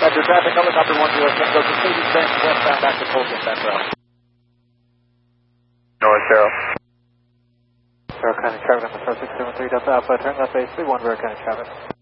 Roger, traffic, helicopter 106, go to Mercedes-Benz westbound back to Colton, back route. North Zero. Zero County traffic on the 4673 Delta Alpha, turn left base 31 Zero County traffic.